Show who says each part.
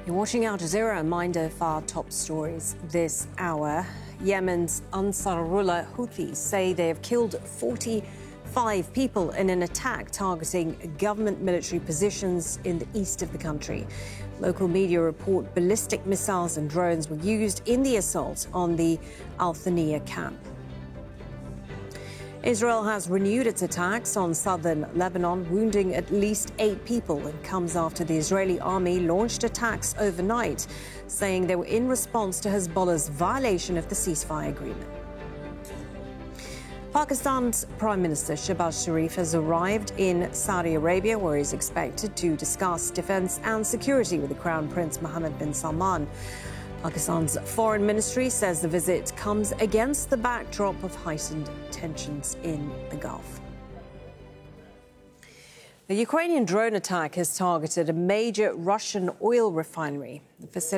Speaker 1: You're watching Al Jazeera. A reminder of our top stories this hour. Yemen's Ansarullah Houthis say they have killed 45 people in an attack targeting government military positions in the east of the country. Local media report ballistic missiles and drones were used in the assault on the Al Thaniya camp. Israel has renewed its attacks on southern Lebanon, wounding at least 8 people. It comes after the Israeli army launched attacks overnight, saying they were in response to Hezbollah's violation of the ceasefire agreement. Pakistan's Prime Minister Shehbaz Sharif has arrived in Saudi Arabia, where he's expected to discuss defense and security with the Crown Prince Mohammed bin Salman. Pakistan's foreign ministry says the visit comes against the backdrop of heightened tensions in the Gulf. The Ukrainian drone attack has targeted a major Russian oil refinery. The facility